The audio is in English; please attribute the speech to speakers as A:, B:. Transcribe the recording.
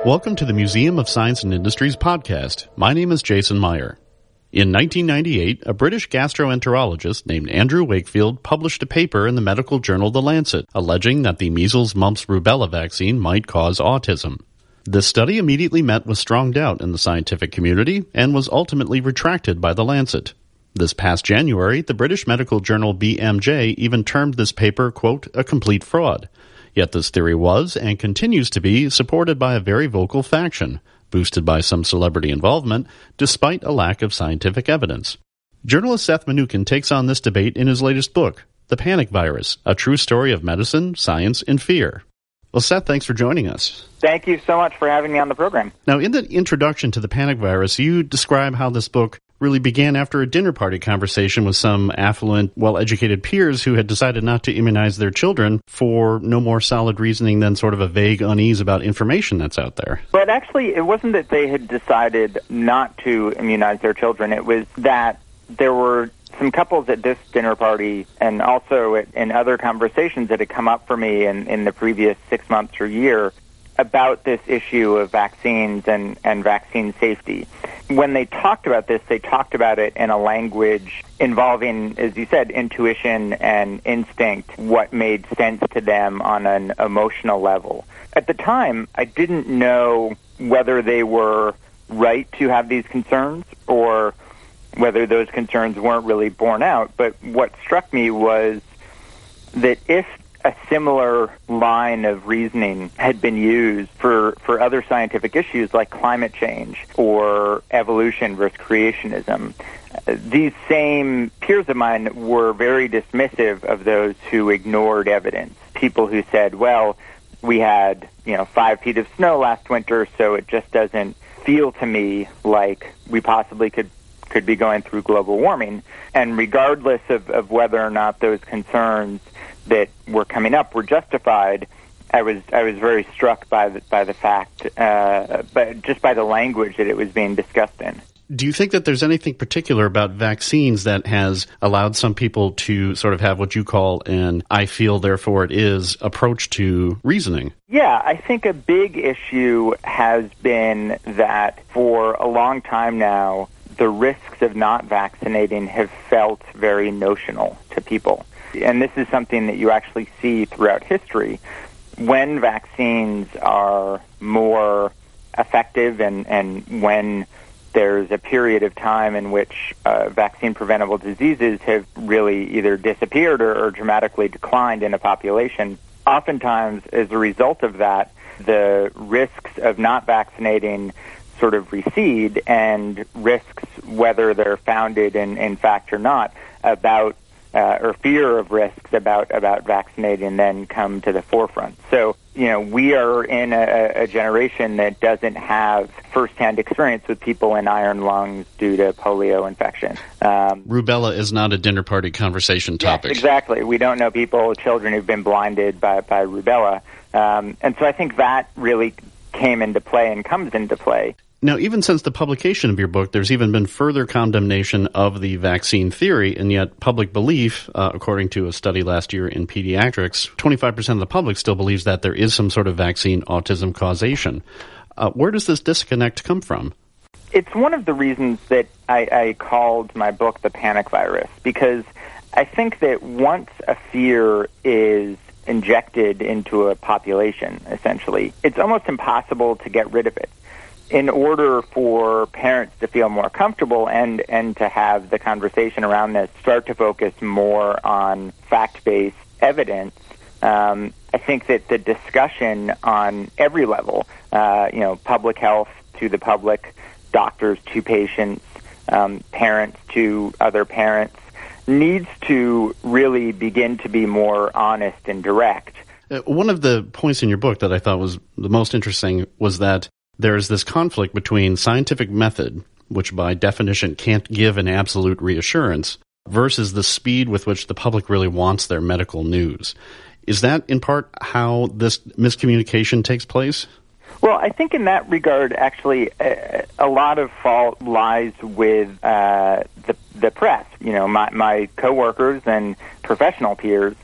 A: Welcome to the Museum of Science and Industry's podcast. My name is Jason Meyer. In 1998, a British gastroenterologist named Andrew Wakefield published a paper in the medical journal The Lancet, alleging that the measles, mumps, rubella vaccine might cause autism. This study immediately met with strong doubt in the scientific community and was ultimately retracted by The Lancet. This past January, the British medical journal BMJ even termed this paper, quote, a complete fraud. Yet this theory was, and continues to be, supported by a very vocal faction, boosted by some celebrity involvement, despite a lack of scientific evidence. Journalist Seth Mnookin takes on this debate in his latest book, The Panic Virus, A True Story of Medicine, Science, and Fear. Well, Seth, thanks for joining us.
B: Thank you so much for having me on the program.
A: Now, in the introduction to The Panic Virus, you describe how this book really began after a dinner party conversation with some affluent, well-educated peers who had decided not to immunize their children for no more solid reasoning than sort of a vague unease about information that's out there.
B: But actually, it wasn't that they had decided not to immunize their children. It was that there were some couples at this dinner party and also in other conversations that had come up for me in the previous 6 months or year about this issue of vaccines and vaccine safety. When they talked about this, they talked about it in a language involving, as you said, intuition and instinct, what made sense to them on an emotional level. At the time, I didn't know whether they were right to have these concerns or whether those concerns weren't really borne out. But what struck me was that if a similar line of reasoning had been used for other scientific issues like climate change or evolution versus creationism, these same peers of mine were very dismissive of those who ignored evidence. People who said, well, we had 5 feet of snow last winter, so it just doesn't feel to me like we possibly could be going through global warming. And regardless of whether or not those concerns that were coming up were justified, I was very struck by the fact, but just by the language that it was being discussed in.
A: Do you think that there's anything particular about vaccines that has allowed some people to sort of have what you call an I feel, therefore it is approach to reasoning?
B: Yeah, I think a big issue has been that for a long time now, the risks of not vaccinating have felt very notional to people. And this is something that you actually see throughout history. When vaccines are more effective and when there's a period of time in which vaccine-preventable diseases have really either disappeared or dramatically declined in a population, oftentimes as a result of that, the risks of not vaccinating sort of recede, and risks, whether they're founded in fact or not, about or fear of risks about vaccinating then come to the forefront. So, we are in a generation that doesn't have firsthand experience with people in iron lungs due to polio infection.
A: Rubella is not a dinner party conversation topic.
B: Yes, exactly. We don't know children who've been blinded by rubella. And so I think that really came into play and comes into play.
A: Now, even since the publication of your book, there's even been further condemnation of the vaccine theory, and yet public belief, according to a study last year in Pediatrics, 25% of the public still believes that there is some sort of vaccine autism causation. Where does this disconnect come from?
B: It's one of the reasons that I called my book The Panic Virus, because I think that once a fear is injected into a population, essentially, it's almost impossible to get rid of it. In order for parents to feel more comfortable and to have the conversation around this start to focus more on fact-based evidence, I think that the discussion on every level, public health to the public, doctors to patients, parents to other parents, needs to really begin to be more honest and direct.
A: One of the points in your book that I thought was the most interesting was that there's this conflict between scientific method, which by definition can't give an absolute reassurance, versus the speed with which the public really wants their medical news. Is that in part how this miscommunication takes place?
B: Well, I think in that regard, actually, a lot of fault lies with the press. My coworkers and professional peers